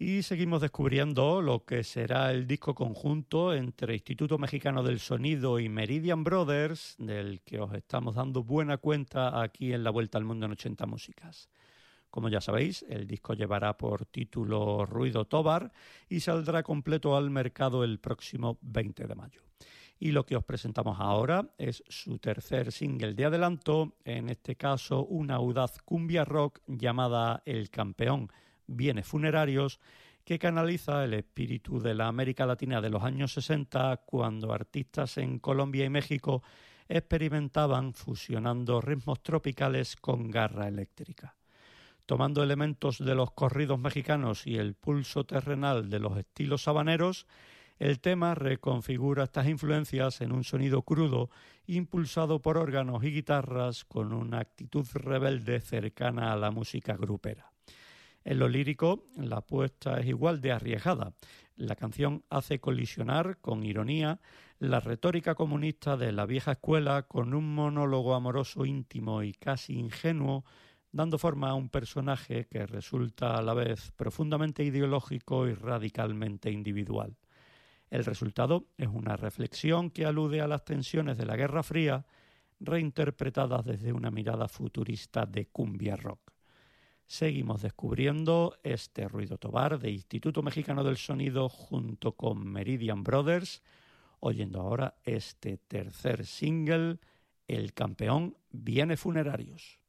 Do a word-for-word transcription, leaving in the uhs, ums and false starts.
Y seguimos descubriendo lo que será el disco conjunto entre Instituto Mexicano del Sonido y Meridian Brothers, del que os estamos dando buena cuenta aquí en La Vuelta al Mundo en ochenta Músicas. Como ya sabéis, el disco llevará por título Ruido Tobar y saldrá completo al mercado el próximo veinte de mayo. Y lo que os presentamos ahora es su tercer single de adelanto, en este caso una audaz cumbia rock llamada El Campeón, Bienes Funerarios, que canaliza el espíritu de la América Latina de los años sesenta, cuando artistas en Colombia y México experimentaban fusionando ritmos tropicales con garra eléctrica. Tomando elementos de los corridos mexicanos y el pulso terrenal de los estilos habaneros, el tema reconfigura estas influencias en un sonido crudo, impulsado por órganos y guitarras con una actitud rebelde cercana a la música grupera. En lo lírico, la apuesta es igual de arriesgada. La canción hace colisionar, con ironía, la retórica comunista de la vieja escuela con un monólogo amoroso íntimo y casi ingenuo, dando forma a un personaje que resulta a la vez profundamente ideológico y radicalmente individual. El resultado es una reflexión que alude a las tensiones de la Guerra Fría, reinterpretadas desde una mirada futurista de cumbia rock. Seguimos descubriendo este Ruido Tobar de Instituto Mexicano del Sonido junto con Meridian Brothers, oyendo ahora este tercer single, El Campeón, Bienes Funerarios.